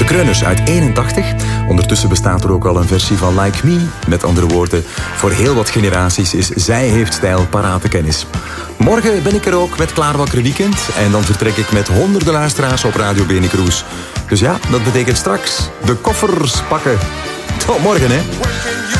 Kreuners uit 81. Ondertussen bestaat er ook al een versie van Like Me. Met andere woorden, voor heel wat generaties is Zij heeft stijl parate kennis. Morgen ben ik er ook met Klaar Wakker Weekend. En dan vertrek ik met honderden luisteraars op Radio Bene Cruise. Dus ja, dat betekent straks de koffers pakken. Tot morgen, hè.